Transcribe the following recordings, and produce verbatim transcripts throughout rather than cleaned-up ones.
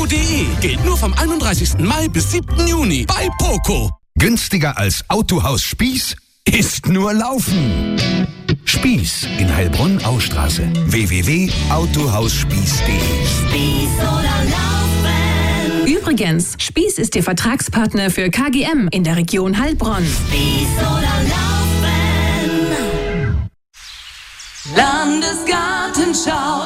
E. Geht nur vom einunddreißigsten Mai bis siebten Juni bei Poco. Günstiger als Autohaus Spieß? Ist nur laufen. Spieß in Heilbronn-Austraße. w w w punkt autohausspieß punkt de. Spieß oder laufen. Übrigens, Spieß ist Ihr Vertragspartner für K G M in der Region Heilbronn. Spieß oder laufen. Landesgartenschau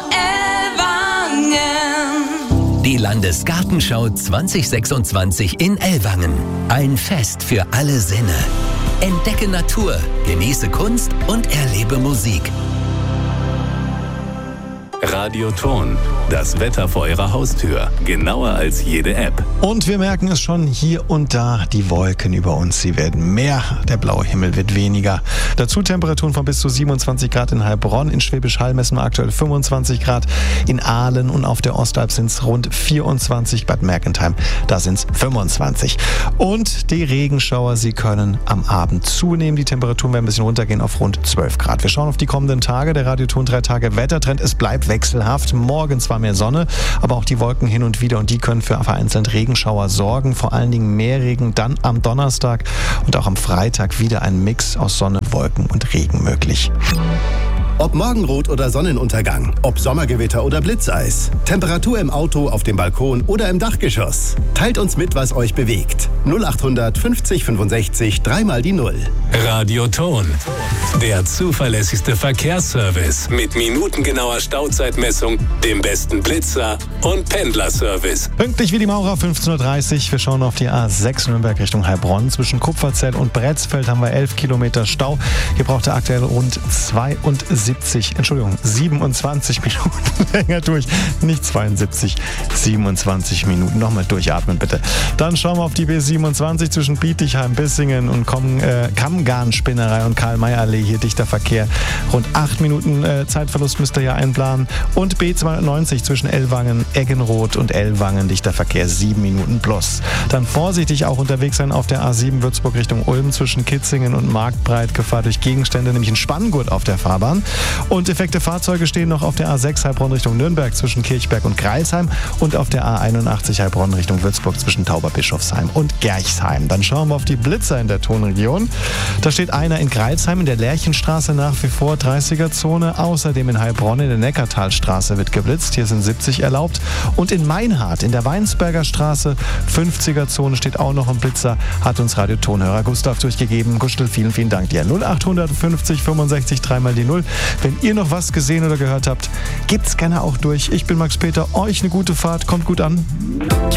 Ellwangen. Die Landesgartenschau zwanzig sechsundzwanzig in Ellwangen. Ein Fest für alle Sinne. Entdecke Natur, genieße Kunst und erlebe Musik. Radioton, das Wetter vor Ihrer Haustür. Genauer als jede App. Und wir merken es schon hier und da, die Wolken über uns, sie werden mehr, der blaue Himmel wird weniger. Dazu Temperaturen von bis zu siebenundzwanzig Grad in Heilbronn, in Schwäbisch Hall messen wir aktuell fünfundzwanzig Grad, in Aalen und auf der Ostalb sind es rund vierundzwanzig, Bad Mergentheim, da sind es fünfundzwanzig. Und die Regenschauer, sie können am Abend zunehmen, die Temperaturen werden ein bisschen runtergehen auf rund zwölf Grad. Wir schauen auf die kommenden Tage, der Radioton drei Tage Wettertrend, es bleibt wechselhaft. Morgen zwar mehr Sonne, aber auch die Wolken hin und wieder und die können für vereinzelt Regenschauer sorgen. Vor allen Dingen mehr Regen dann am Donnerstag und auch am Freitag wieder ein Mix aus Sonne, Wolken und Regen möglich. Ob Morgenrot oder Sonnenuntergang, ob Sommergewitter oder Blitzeis, Temperatur im Auto, auf dem Balkon oder im Dachgeschoss. Teilt uns mit, was euch bewegt. null achthundert fünfzig fünfundsechzig, dreimal die Null. Radioton, der zuverlässigste Verkehrsservice mit minutengenauer Stauzeitmessung, dem besten Blitzer und Pendlerservice. Pünktlich wie die Maurer, fünfzehn Uhr dreißig. Wir schauen auf die A sechs Nürnberg Richtung Heilbronn. Zwischen Kupferzell und Bretzfeld haben wir elf Kilometer Stau. Hier braucht er aktuell rund zweiundsiebzig, Entschuldigung, siebenundzwanzig Minuten länger durch. Nicht zweiundsiebzig, siebenundzwanzig Minuten. Nochmal durchatmen bitte. Dann schauen wir auf die B siebenundzwanzig zwischen Bietigheim, Bissingen und Komm, äh, Kammgarnspinnerei und Karl-May-Allee. Hier dichter Verkehr. Rund acht Minuten äh, Zeitverlust müsst ihr ja einplanen. Und B zweihundertneunzig zwischen Ellwangen, Eggenroth und Ellwangen, dichter Verkehr, sieben Minuten plus. Dann vorsichtig auch unterwegs sein auf der A sieben Würzburg Richtung Ulm zwischen Kitzingen und Marktbreit. Gefahr durch Gegenstände, nämlich ein Spanngurt auf der Fahrbahn. Und defekte Fahrzeuge stehen noch auf der A sechs Heilbronn Richtung Nürnberg zwischen Kirchberg und Greilsheim und auf der A einundachtzig Heilbronn Richtung Würzburg zwischen Tauberbischofsheim und Gerchsheim. Dann schauen wir auf die Blitzer in der Tonregion. Da steht einer in Greilsheim in der Lerchenstraße nach wie vor dreißiger-Zone. Außerdem in Heilbronn in der Neckartalstraße wird geblitzt. Hier sind siebzig erlaubt. Und in Meinhardt in der Weinsberger Straße fünfziger-Zone steht auch noch ein Blitzer. Hat uns Radiotonhörer Gustav durchgegeben. Gustl, vielen, vielen Dank dir. null achthundert fünfzig fünfundsechzig, dreimal die Null. Wenn ihr noch was gesehen oder gehört habt, gebt's gerne auch durch. Ich bin Max Peter. Euch eine gute Fahrt. Kommt gut an.